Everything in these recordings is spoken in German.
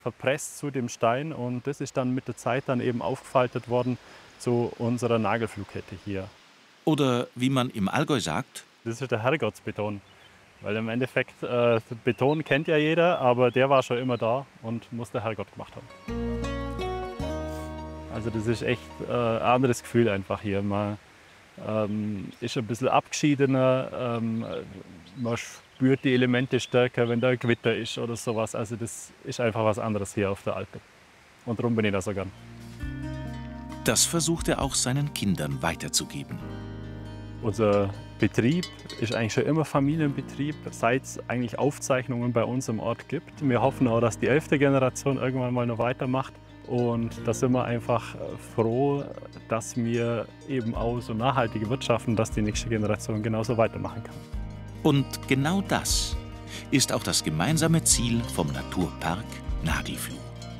verpresst zu dem Stein und das ist dann mit der Zeit dann eben aufgefaltet worden zu unserer Nagelflughette hier. Oder wie man im Allgäu sagt: Das ist der Herrgottsbeton, weil im Endeffekt Beton kennt ja jeder, aber der war schon immer da und muss der Herrgott gemacht haben. Also das ist echt ein anderes Gefühl einfach hier. Man ist ein bisschen abgeschiedener, man spürt die Elemente stärker, wenn da ein Gewitter ist oder sowas. Also das ist einfach was anderes hier auf der Alpe. Und darum bin ich da so gern. Das versucht er auch seinen Kindern weiterzugeben. Unser Betrieb ist eigentlich schon immer Familienbetrieb, seit es eigentlich Aufzeichnungen bei uns im Ort gibt. Wir hoffen auch, dass die 11. Generation irgendwann mal noch weitermacht. Und da sind wir einfach froh, dass wir eben auch so nachhaltig wirtschaften, dass die nächste Generation genauso weitermachen kann. Und genau das ist auch das gemeinsame Ziel vom Naturpark Nagelfluh.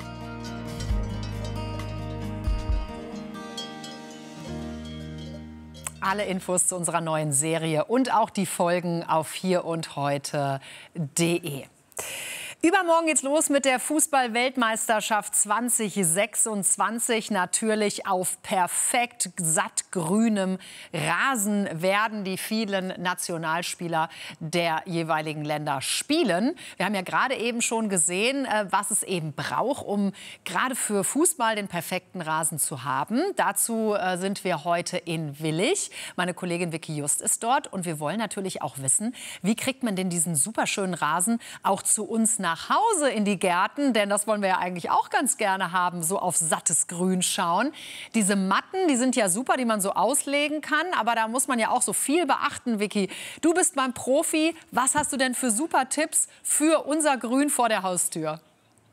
Alle Infos zu unserer neuen Serie und auch die Folgen auf hierundheute.de. Übermorgen geht's los mit der Fußball-Weltmeisterschaft 2026. Natürlich auf perfekt sattgrünem Rasen werden die vielen Nationalspieler der jeweiligen Länder spielen. Wir haben ja gerade eben schon gesehen, was es eben braucht, um gerade für Fußball den perfekten Rasen zu haben. Dazu sind wir heute in Willich. Meine Kollegin Vicky Just ist dort und wir wollen natürlich auch wissen, wie kriegt man denn diesen superschönen Rasen auch zu uns nach Hause in die Gärten, denn das wollen wir ja eigentlich auch ganz gerne haben, so auf sattes Grün schauen. Diese Matten, die sind ja super, die man so auslegen kann, aber da muss man ja auch so viel beachten, Vicky. Du bist beim Profi, was hast du denn für super Tipps für unser Grün vor der Haustür?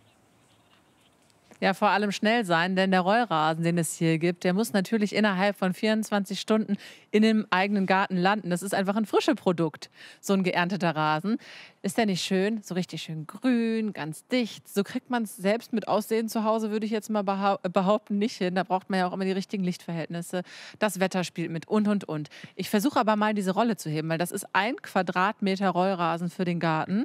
Ja, vor allem schnell sein, denn der Rollrasen, den es hier gibt, der muss natürlich innerhalb von 24 Stunden in dem eigenen Garten landen. Das ist einfach ein frisches Produkt, so ein geernteter Rasen. Ist der nicht schön? So richtig schön grün, ganz dicht. So kriegt man es selbst mit Aussehen zu Hause, würde ich jetzt mal behaupten, nicht hin. Da braucht man ja auch immer die richtigen Lichtverhältnisse. Das Wetter spielt mit und. Ich versuche aber mal diese Rolle zu heben, weil das ist 1 Quadratmeter Rollrasen für den Garten.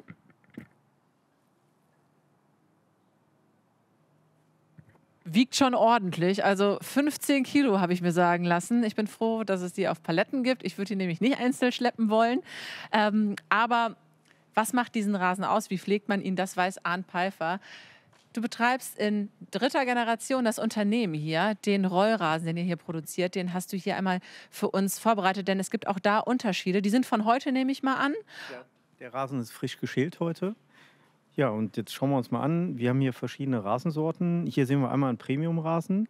Wiegt schon ordentlich, also 15 Kilo habe ich mir sagen lassen. Ich bin froh, dass es die auf Paletten gibt. Ich würde die nämlich nicht einzeln schleppen wollen. Aber was macht diesen Rasen aus? Wie pflegt man ihn? Das weiß Arndt Peifer. Du betreibst in 3. Generation das Unternehmen hier. Den Rollrasen, den ihr hier produziert, den hast du hier einmal für uns vorbereitet. Denn es gibt auch da Unterschiede. Die sind von heute, nehme ich mal an. Ja, der Rasen ist frisch geschält heute. Ja, und jetzt schauen wir uns mal an. Wir haben hier verschiedene Rasensorten. Hier sehen wir einmal einen Premium-Rasen,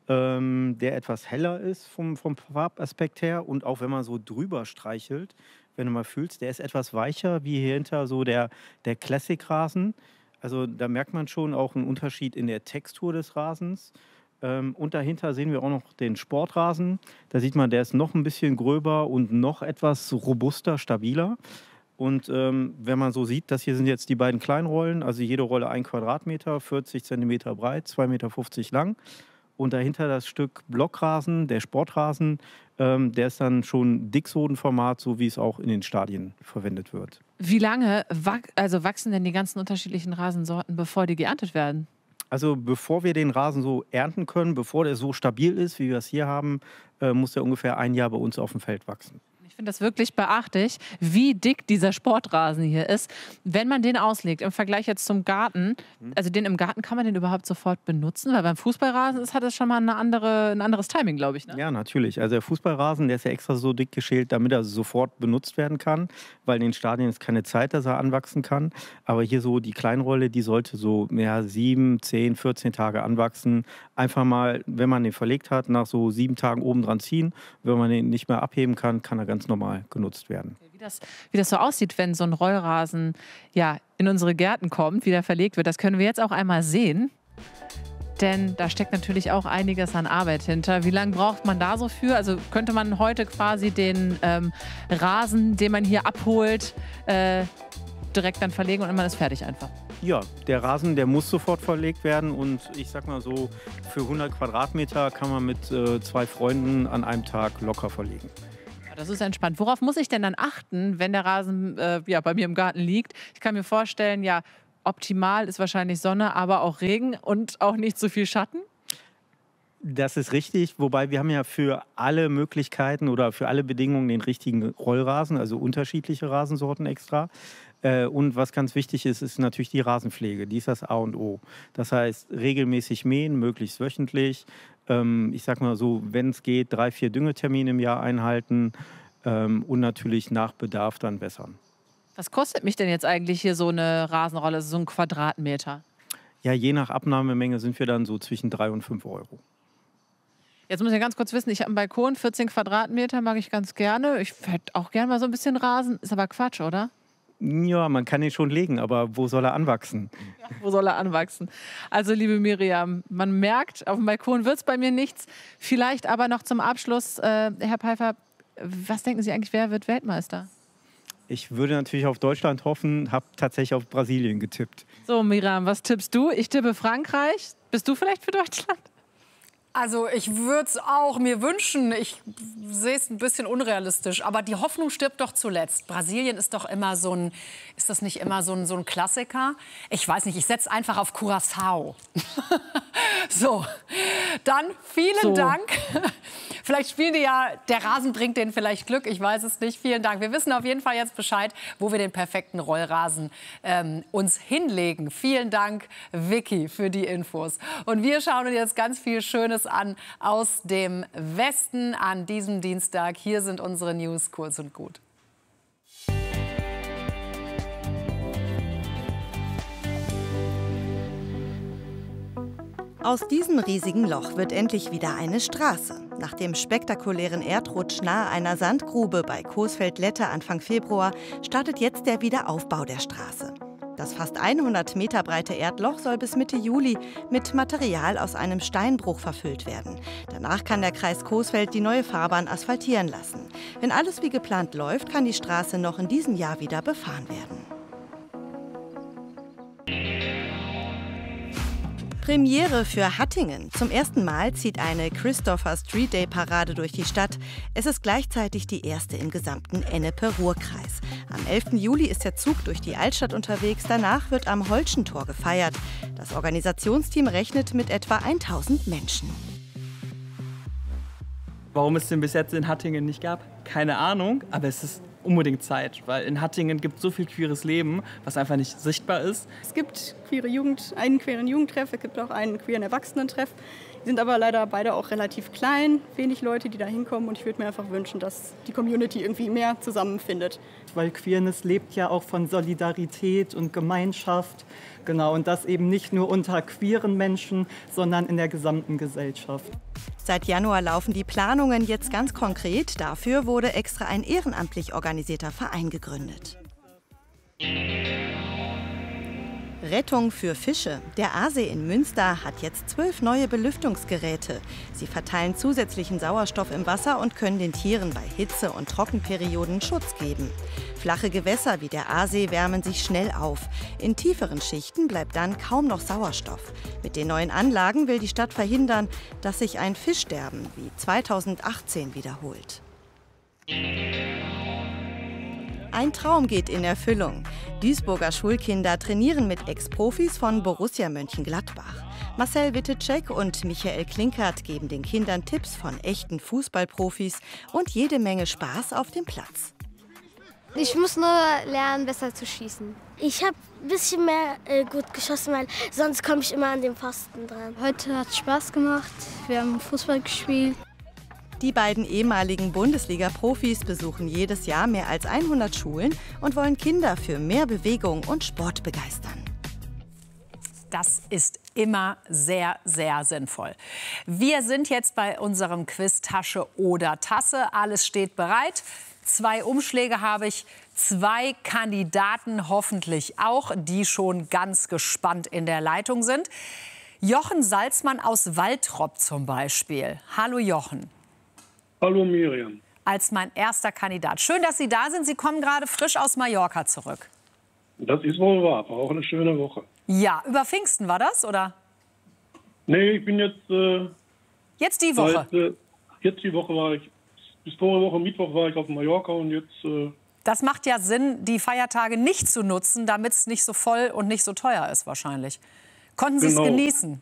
der etwas heller ist vom Farbaspekt her. Und auch wenn man so drüber streichelt, wenn du mal fühlst, der ist etwas weicher, wie hier hinter so der Classic-Rasen. Also da merkt man schon auch einen Unterschied in der Textur des Rasens. Und dahinter sehen wir auch noch den Sportrasen. Da sieht man, der ist noch ein bisschen gröber und noch etwas robuster, stabiler. Und wenn man so sieht, das hier sind jetzt die beiden Kleinrollen, also jede Rolle 1 Quadratmeter, 40 Zentimeter breit, 2,50 Meter lang. Und dahinter das Stück Blockrasen, der Sportrasen, der ist dann schon Dicksodenformat, so wie es auch in den Stadien verwendet wird. Wie lange wachsen denn die ganzen unterschiedlichen Rasensorten, bevor die geerntet werden? Also bevor wir den Rasen so ernten können, bevor der so stabil ist, wie wir es hier haben, muss der ungefähr 1 Jahr bei uns auf dem Feld wachsen. Ich finde das wirklich beachtlich, wie dick dieser Sportrasen hier ist. Wenn man den auslegt, im Vergleich jetzt zum Garten, also den im Garten, kann man den überhaupt sofort benutzen? Weil beim Fußballrasen hat das schon mal ein anderes Timing, glaube ich. Ne? Ja, natürlich. Also der Fußballrasen, der ist ja extra so dick geschält, damit er sofort benutzt werden kann, weil in den Stadien ist keine Zeit, dass er anwachsen kann. Aber hier so die Kleinrolle, die sollte so 7, 10, 14 Tage anwachsen. Einfach mal, wenn man den verlegt hat, nach so 7 Tagen oben dran ziehen. Wenn man den nicht mehr abheben kann, kann er ganz normal genutzt werden. Wie das so aussieht, wenn so ein Rollrasen in unsere Gärten kommt, wie der verlegt wird, das können wir jetzt auch einmal sehen. Denn da steckt natürlich auch einiges an Arbeit hinter. Wie lange braucht man da so für? Also könnte man heute quasi den Rasen, den man hier abholt, direkt dann verlegen und man ist fertig einfach? Ja, der Rasen, der muss sofort verlegt werden und ich sag mal so, für 100 Quadratmeter kann man mit 2 Freunden an einem Tag locker verlegen. Das ist entspannt. Worauf muss ich denn dann achten, wenn der Rasen bei mir im Garten liegt? Ich kann mir vorstellen, optimal ist wahrscheinlich Sonne, aber auch Regen und auch nicht so viel Schatten? Das ist richtig, wobei wir haben ja für alle Möglichkeiten oder für alle Bedingungen den richtigen Rollrasen, also unterschiedliche Rasensorten extra. Und was ganz wichtig ist, ist natürlich die Rasenpflege. Die ist das A und O. Das heißt, regelmäßig mähen, möglichst wöchentlich. Ich sag mal so, wenn es geht, 3, 4 Düngetermine im Jahr einhalten und natürlich nach Bedarf dann bessern. Was kostet mich denn jetzt eigentlich hier so eine Rasenrolle, so ein Quadratmeter? Ja, je nach Abnahmemenge sind wir dann so zwischen 3 und 5 Euro. Jetzt muss ich ganz kurz wissen, ich habe einen Balkon, 14 Quadratmeter, mag ich ganz gerne. Ich hätte auch gerne mal so ein bisschen Rasen. Ist aber Quatsch, oder? Ja, man kann ihn schon legen, aber wo soll er anwachsen? Ja, wo soll er anwachsen? Also, liebe Miriam, man merkt, auf dem Balkon wird es bei mir nichts. Vielleicht aber noch zum Abschluss, Herr Pfeiffer, was denken Sie eigentlich, wer wird Weltmeister? Ich würde natürlich auf Deutschland hoffen, habe tatsächlich auf Brasilien getippt. So, Miriam, was tippst du? Ich tippe Frankreich. Bist du vielleicht für Deutschland? Also ich würde es auch mir wünschen. Ich sehe es ein bisschen unrealistisch. Aber die Hoffnung stirbt doch zuletzt. Brasilien ist doch immer so ein, ist das nicht immer so ein Klassiker? Ich weiß nicht, ich setze einfach auf Curaçao. So, dann vielen Dank. Vielleicht spielen die ja, der Rasen bringt denen vielleicht Glück, ich weiß es nicht. Vielen Dank. Wir wissen auf jeden Fall jetzt Bescheid, wo wir den perfekten Rollrasen uns hinlegen. Vielen Dank, Vicky, für die Infos. Und wir schauen uns jetzt ganz viel Schönes an aus dem Westen an diesem Dienstag. Hier sind unsere News kurz und gut. Aus diesem riesigen Loch wird endlich wieder eine Straße. Nach dem spektakulären Erdrutsch nahe einer Sandgrube bei Coesfeld-Lette Anfang Februar startet jetzt der Wiederaufbau der Straße. Das fast 100 Meter breite Erdloch soll bis Mitte Juli mit Material aus einem Steinbruch verfüllt werden. Danach kann der Kreis Coesfeld die neue Fahrbahn asphaltieren lassen. Wenn alles wie geplant läuft, kann die Straße noch in diesem Jahr wieder befahren werden. Premiere für Hattingen. Zum ersten Mal zieht eine Christopher Street Day Parade durch die Stadt. Es ist gleichzeitig die erste im gesamten Ennepe-Ruhr-Kreis. Am 11. Juli ist der Zug durch die Altstadt unterwegs. Danach wird am Holschentor gefeiert. Das Organisationsteam rechnet mit etwa 1000 Menschen. Warum es den bis jetzt in Hattingen nicht gab, keine Ahnung. Aber es ist unbedingt Zeit, weil in Hattingen gibt es so viel queeres Leben, was einfach nicht sichtbar ist. Es gibt einen queeren Jugendtreff, es gibt auch einen queeren Erwachsenentreff. Die sind aber leider beide auch relativ klein, wenig Leute, die da hinkommen. Und ich würde mir einfach wünschen, dass die Community irgendwie mehr zusammenfindet. Weil Queerness lebt ja auch von Solidarität und Gemeinschaft. Genau, und das eben nicht nur unter queeren Menschen, sondern in der gesamten Gesellschaft. Seit Januar laufen die Planungen jetzt ganz konkret. Dafür wurde extra ein ehrenamtlich organisierter Verein gegründet. Rettung für Fische. Der Aasee in Münster hat jetzt 12 neue Belüftungsgeräte. Sie verteilen zusätzlichen Sauerstoff im Wasser und können den Tieren bei Hitze- und Trockenperioden Schutz geben. Flache Gewässer wie der Aasee wärmen sich schnell auf. In tieferen Schichten bleibt dann kaum noch Sauerstoff. Mit den neuen Anlagen will die Stadt verhindern, dass sich ein Fischsterben wie 2018 wiederholt. Ein Traum geht in Erfüllung. Duisburger Schulkinder trainieren mit Ex-Profis von Borussia Mönchengladbach. Marcel Wittecek und Michael Klinkert geben den Kindern Tipps von echten Fußballprofis und jede Menge Spaß auf dem Platz. Ich muss nur lernen, besser zu schießen. Ich habe ein bisschen mehr gut geschossen, weil sonst komme ich immer an den Pfosten dran. Heute hat es Spaß gemacht. Wir haben Fußball gespielt. Die beiden ehemaligen Bundesliga-Profis besuchen jedes Jahr mehr als 100 Schulen und wollen Kinder für mehr Bewegung und Sport begeistern. Das ist immer sehr, sehr sinnvoll. Wir sind jetzt bei unserem Quiz Tasche oder Tasse. Alles steht bereit. 2 Umschläge habe ich, 2 Kandidaten hoffentlich auch, die schon ganz gespannt in der Leitung sind. Jochen Salzmann aus Waltrop zum Beispiel. Hallo Jochen. Hallo Miriam. Als mein erster Kandidat. Schön, dass Sie da sind. Sie kommen gerade frisch aus Mallorca zurück. Das ist wohl wahr. War auch eine schöne Woche. Ja, über Pfingsten war das, oder? Nee, ich bin jetzt... Jetzt die Woche? Jetzt die Woche war ich... Bis vorige Woche Mittwoch war ich auf Mallorca und jetzt Das macht ja Sinn, die Feiertage nicht zu nutzen, damit es nicht so voll und nicht so teuer ist wahrscheinlich. Konnten Sie es genießen?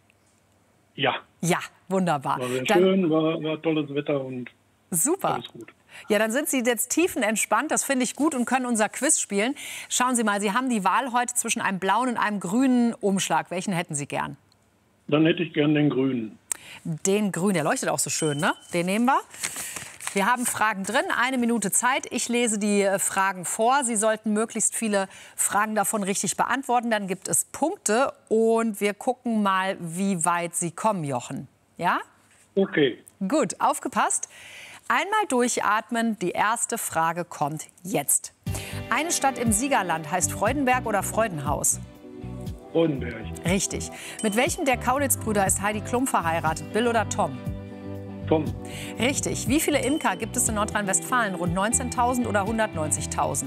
Ja. Ja, wunderbar. War sehr schön, war tolles Wetter und super. alles gut. Ja, dann sind Sie jetzt tiefenentspannt, das finde ich gut, und können unser Quiz spielen. Schauen Sie mal, Sie haben die Wahl heute zwischen einem blauen und einem grünen Umschlag. Welchen hätten Sie gern? Dann hätte ich gern den grünen. Den grünen, der leuchtet auch so schön, ne? Den nehmen wir. Wir haben Fragen drin, 1 Minute Zeit. Ich lese die Fragen vor. Sie sollten möglichst viele Fragen davon richtig beantworten. Dann gibt es Punkte und wir gucken mal, wie weit Sie kommen, Jochen. Ja? Okay. Gut, aufgepasst. Einmal durchatmen. Die erste Frage kommt jetzt. Eine Stadt im Siegerland heißt Freudenberg oder Freudenhaus? Freudenberg. Richtig. Mit welchem der Kaulitz-Brüder ist Heidi Klum verheiratet? Bill oder Tom? Tom. Richtig. Wie viele Imker gibt es in Nordrhein-Westfalen? Rund 19.000 oder 190.000?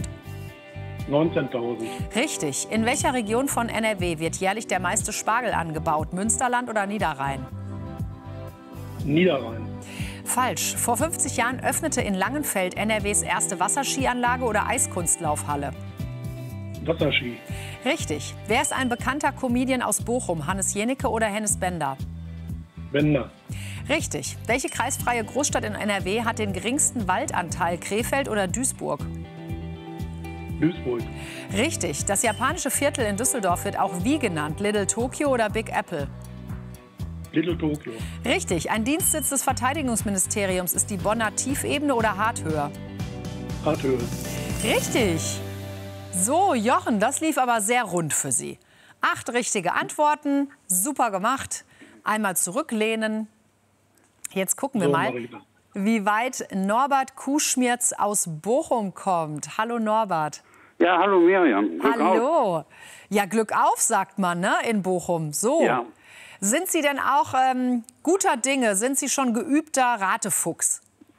19.000. Richtig. In welcher Region von NRW wird jährlich der meiste Spargel angebaut? Münsterland oder Niederrhein? Niederrhein. Falsch. Vor 50 Jahren öffnete in Langenfeld NRWs erste Wasserskianlage oder Eiskunstlaufhalle? Wasserski. Richtig. Wer ist ein bekannter Comedian aus Bochum? Hannes Jenecke oder Hennes Bender? Bender. Richtig. Welche kreisfreie Großstadt in NRW hat den geringsten Waldanteil? Krefeld oder Duisburg? Duisburg. Richtig. Das japanische Viertel in Düsseldorf wird auch wie genannt? Little Tokyo oder Big Apple? Little Tokyo. Richtig. Ein Dienstsitz des Verteidigungsministeriums ist die Bonner Tiefebene oder Harthöhe? Harthöhe. Richtig. So, Jochen, das lief aber sehr rund für Sie. 8 richtige Antworten. Super gemacht. Einmal zurücklehnen. Jetzt gucken wir mal, wie weit Norbert Kuschmierz aus Bochum kommt. Hallo Norbert. Ja, hallo Miriam. Glück hallo. Auf. Ja, Glück auf, sagt man, ne, in Bochum. So. Ja. Sind Sie denn auch guter Dinge? Sind Sie schon geübter Ratefuchs?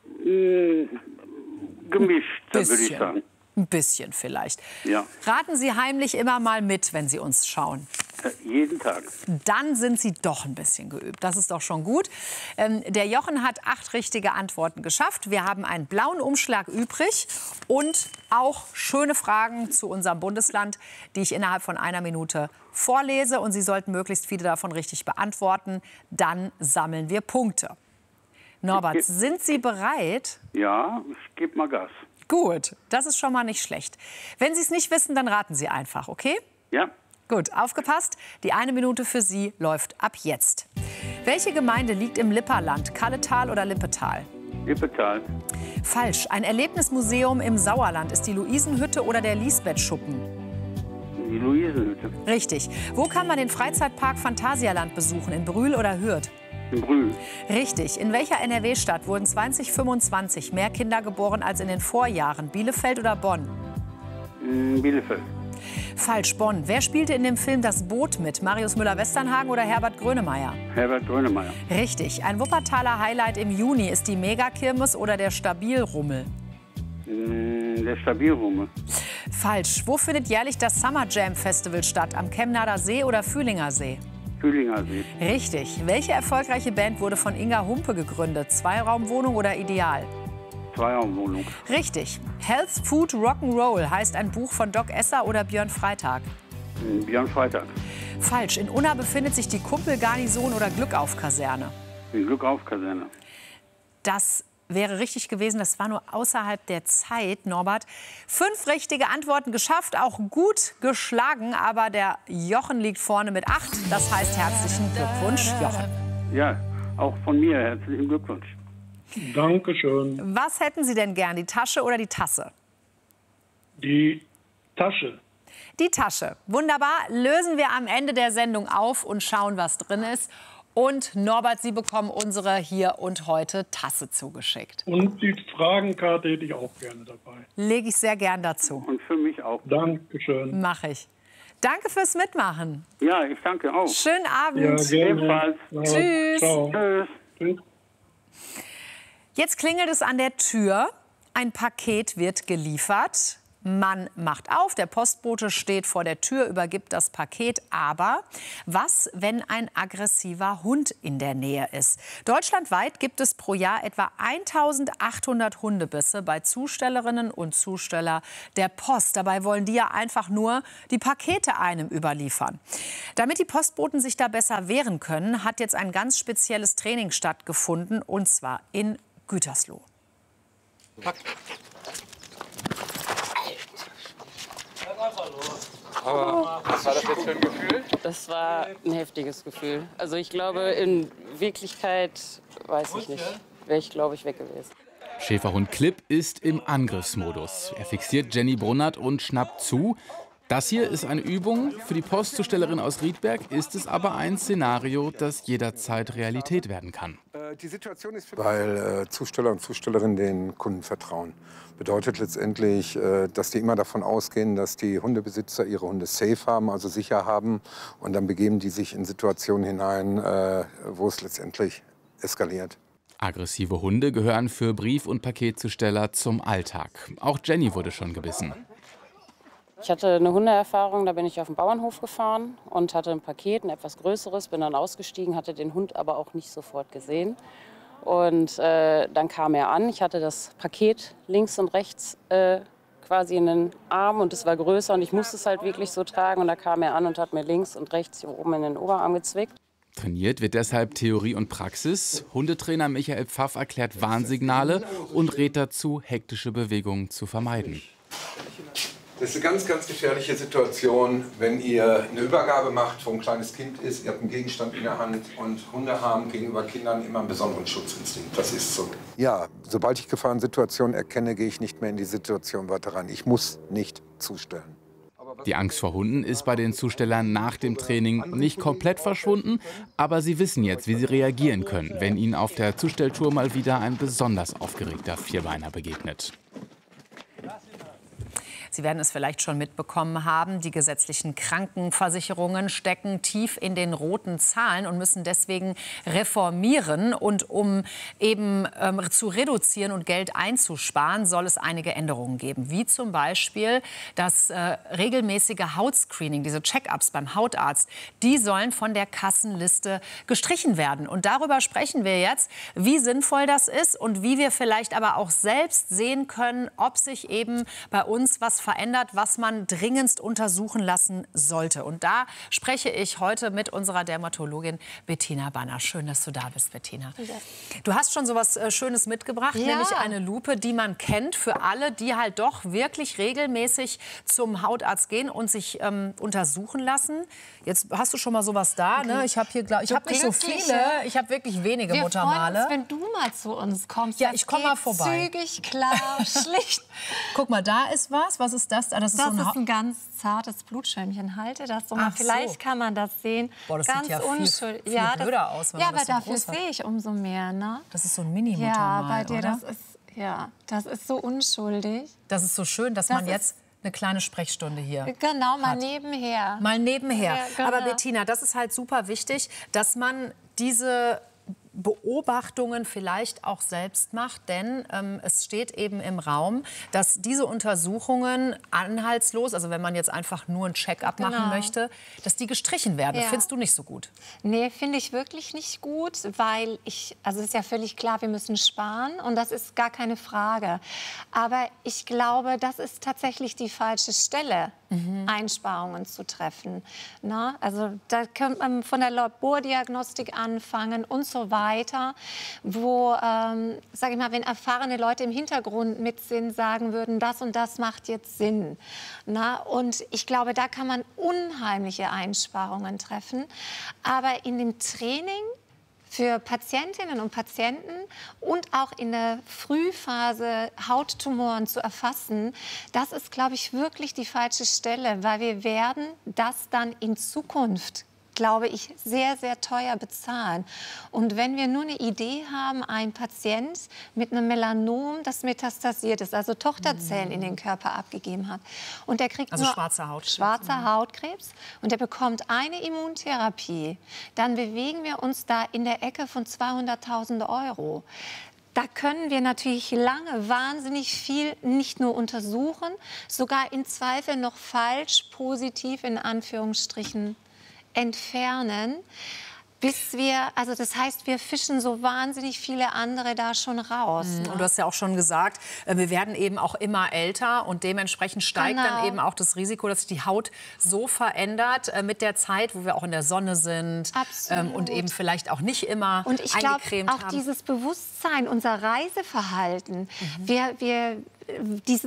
Gemischt, würde ich sagen. Ein bisschen vielleicht. Ja. Raten Sie heimlich immer mal mit, wenn Sie uns schauen. Jeden Tag. Dann sind Sie doch ein bisschen geübt. Das ist doch schon gut. Der Jochen hat 8 richtige Antworten geschafft. Wir haben einen blauen Umschlag übrig und auch schöne Fragen zu unserem Bundesland, die ich innerhalb von 1 Minute vorlese. Und Sie sollten möglichst viele davon richtig beantworten. Dann sammeln wir Punkte. Norbert, sind Sie bereit? Ja, ich gebe mal Gas. Gut, das ist schon mal nicht schlecht. Wenn Sie es nicht wissen, dann raten Sie einfach, okay? Ja. Gut, aufgepasst. Die 1 Minute für Sie läuft ab jetzt. Welche Gemeinde liegt im Lipperland? Kalletal oder Lippetal? Lippetal. Falsch. Ein Erlebnismuseum im Sauerland ist die Luisenhütte oder der Lisbeth-Schuppen? Die Luisenhütte. Richtig. Wo kann man den Freizeitpark Phantasialand besuchen? In Brühl oder Hürth? In Brühl. Richtig. In welcher NRW-Stadt wurden 2025 mehr Kinder geboren als in den Vorjahren? Bielefeld oder Bonn? Bielefeld. Falsch, Bonn. Wer spielte in dem Film Das Boot mit? Marius Müller-Westernhagen oder Herbert Grönemeyer? Herbert Grönemeyer. Richtig. Ein Wuppertaler Highlight im Juni ist die Megakirmes oder der Stabilrummel? Der Stabilrummel. Falsch. Wo findet jährlich das Summer Jam Festival statt? Am Chemnader See oder Fühlinger See? Fühlinger See. Richtig. Welche erfolgreiche Band wurde von Inga Humpe gegründet? Zweiraumwohnung oder Ideal? Zweiraumwohnung. Richtig. Health, Food, Rock'n'Roll heißt ein Buch von Doc Esser oder Björn Freitag? Björn Freitag. Falsch. In Unna befindet sich die Kumpelgarnison oder Glückauf-Kaserne? Die Glückauf-Kaserne. Das wäre richtig gewesen. Das war nur außerhalb der Zeit, Norbert. 5 richtige Antworten geschafft, auch gut geschlagen. Aber der Jochen liegt vorne mit 8. Das heißt, herzlichen Glückwunsch, Jochen. Ja, auch von mir herzlichen Glückwunsch. Dankeschön. Was hätten Sie denn gern, die Tasche oder die Tasse? Die Tasche. Die Tasche. Wunderbar. Lösen wir am Ende der Sendung auf und schauen, was drin ist. Und Norbert, Sie bekommen unsere Hier und Heute Tasse zugeschickt. Und die Fragenkarte hätte ich auch gerne dabei. Lege ich sehr gern dazu. Und für mich auch. Dankeschön. Mache ich. Danke fürs Mitmachen. Ja, ich danke auch. Schönen Abend. Ja, gerne. Tschüss. Ciao. Tschüss. Jetzt klingelt es an der Tür. Ein Paket wird geliefert. Man macht auf, der Postbote steht vor der Tür, übergibt das Paket. Aber was, wenn ein aggressiver Hund in der Nähe ist? Deutschlandweit gibt es pro Jahr etwa 1800 Hundebisse bei Zustellerinnen und Zusteller der Post. Dabei wollen die ja einfach nur die Pakete einem überliefern. Damit die Postboten sich da besser wehren können, hat jetzt ein ganz spezielles Training stattgefunden, und zwar in Gütersloh. Aber was war das jetzt für ein Gefühl? Das war ein heftiges Gefühl. Also ich glaube, in Wirklichkeit, weiß ich nicht, wäre ich, glaube ich, weg gewesen. Schäferhund Clip ist im Angriffsmodus. Er fixiert Jenny Brunnert und schnappt zu. Das hier ist eine Übung. Für die Postzustellerin aus Riedberg ist es aber ein Szenario, das jederzeit Realität werden kann. Die Situation ist, weil Zusteller und Zustellerinnen den Kunden vertrauen. Bedeutet letztendlich, dass die immer davon ausgehen, dass die Hundebesitzer ihre Hunde safe haben, also sicher haben. Und dann begeben die sich in Situationen hinein, wo es letztendlich eskaliert. Aggressive Hunde gehören für Brief- und Paketzusteller zum Alltag. Auch Jenny wurde schon gebissen. Ich hatte eine Hundeerfahrung, da bin ich auf den Bauernhof gefahren und hatte ein Paket, ein etwas größeres, bin dann ausgestiegen, hatte den Hund aber auch nicht sofort gesehen. Und dann kam er an, ich hatte das Paket links und rechts quasi in den Arm und es war größer und ich musste es halt wirklich so tragen. Und da kam er an und hat mir links und rechts hier oben in den Oberarm gezwickt. Trainiert wird deshalb Theorie und Praxis. Hundetrainer Michael Pfaff erklärt Warnsignale und rät dazu, hektische Bewegungen zu vermeiden. Das ist eine ganz, ganz gefährliche Situation, wenn ihr eine Übergabe macht, wo ein kleines Kind ist, ihr habt einen Gegenstand in der Hand und Hunde haben gegenüber Kindern immer einen besonderen Schutzinstinkt. Das ist so. Ja, sobald ich Gefahrensituationen erkenne, gehe ich nicht mehr in die Situation weiter rein. Ich muss nicht zustellen. Die Angst vor Hunden ist bei den Zustellern nach dem Training nicht komplett verschwunden, aber sie wissen jetzt, wie sie reagieren können, wenn ihnen auf der Zustelltour mal wieder ein besonders aufgeregter Vierbeiner begegnet. Sie werden es vielleicht schon mitbekommen haben, die gesetzlichen Krankenversicherungen stecken tief in den roten Zahlen und müssen deswegen reformieren. Und um eben zu reduzieren und Geld einzusparen, soll es einige Änderungen geben. Wie zum Beispiel das regelmäßige Hautscreening, diese Check-ups beim Hautarzt, die sollen von der Kassenliste gestrichen werden. Und darüber sprechen wir jetzt, wie sinnvoll das ist und wie wir vielleicht aber auch selbst sehen können, ob sich eben bei uns was verändert, was man dringendst untersuchen lassen sollte. Und da spreche ich heute mit unserer Dermatologin Bettina Banner. Schön, dass du da bist, Bettina. Ja. Du hast schon so was Schönes mitgebracht, nämlich eine Lupe, die man kennt für alle, die halt doch wirklich regelmäßig zum Hautarzt gehen und sich untersuchen lassen. Jetzt hast du schon mal sowas da, ne? Ich habe hier, ich habe nicht so viele, ich habe wirklich wenige Muttermale. Wir freuen uns, wenn du mal zu uns kommst. Ja, ich komme mal vorbei. Zügig, klar, schlicht. Guck mal, da ist was. Was ist das? Das ist ein ganz zartes Blutschäumchen. Halte das so mal. Vielleicht kann man das sehen. Boah, das ganz sieht ja unschuldig. viel blöder aus, wenn ja, man das aber so dafür sehe ich umso mehr. Ne? Das ist so ein Mini-Muttermal, ja, bei dir, oder? Das ist so unschuldig. Das ist so schön, dass man jetzt eine kleine Sprechstunde hier genau, mal hat. Nebenher. Mal nebenher. Ja, genau. Aber Bettina, das ist halt super wichtig, dass man diese Beobachtungen vielleicht auch selbst macht, denn es steht eben im Raum, dass diese Untersuchungen anhaltslos, also wenn man jetzt einfach nur ein Check-up machen möchte, dass die gestrichen werden. Ja. Findest du nicht so gut? Nee, finde ich wirklich nicht gut, weil also es ist ja völlig klar, wir müssen sparen und das ist gar keine Frage. Aber ich glaube, das ist tatsächlich die falsche Stelle, Einsparungen zu treffen. Na, also da könnte man von der Labordiagnostik anfangen und so weiter, wo, sage ich mal, wenn erfahrene Leute im Hintergrund mit sind, sagen würden, das und das macht jetzt Sinn. Na, und ich glaube, da kann man unheimliche Einsparungen treffen. Aber in dem Training für Patientinnen und Patienten und auch in der Frühphase Hauttumoren zu erfassen, das ist, glaube ich, wirklich die falsche Stelle, weil wir werden das dann in Zukunft, glaube ich, sehr, sehr teuer bezahlen. Und wenn wir nur eine Idee haben, ein Patient mit einem Melanom, das metastasiert ist, also Tochterzellen in den Körper abgegeben hat, und der kriegt also nur schwarzer Hautkrebs und der bekommt eine Immuntherapie, dann bewegen wir uns da in der Ecke von 200.000 €. da können wir natürlich lange wahnsinnig viel nicht nur untersuchen, sogar in Zweifel noch falsch, positiv in Anführungsstrichen entfernen. Bis wir, also das heißt, wir fischen so wahnsinnig viele andere da schon raus. Ne? Und du hast ja auch schon gesagt, wir werden eben auch immer älter und dementsprechend steigt dann eben auch das Risiko, dass sich die Haut so verändert mit der Zeit, wo wir auch in der Sonne sind und eben vielleicht auch nicht immer und ich glaube auch haben. dieses Bewusstsein, unser Reiseverhalten,